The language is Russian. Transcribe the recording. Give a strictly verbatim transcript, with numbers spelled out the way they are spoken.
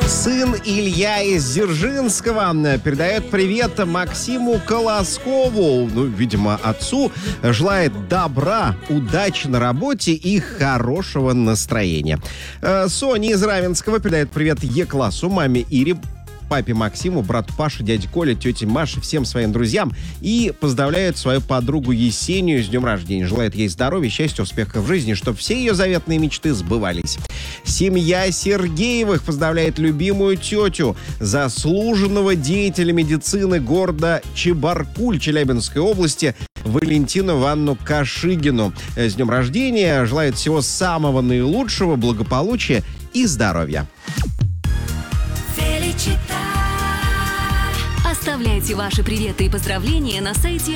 Сын Илья из Дзержинского передает привет Максиму Колоскову, ну, видимо, отцу, желает добра, удачи на работе и хорошего настроения. Соня из Равенского передает привет Е-классу, маме Ире, папе Максиму, брату Паше, дяде Коле, тете Маше, всем своим друзьям и поздравляет свою подругу Есению с днем рождения. Желает ей здоровья, счастья, успехов в жизни, чтобы все ее заветные мечты сбывались. Семья Сергеевых поздравляет любимую тетю, заслуженного деятеля медицины города Чебаркуль Челябинской области Валентину Ивановну Кашигину. С днем рождения, желает всего самого наилучшего, благополучия и здоровья. Оставляйте ваши приветы и поздравления на сайте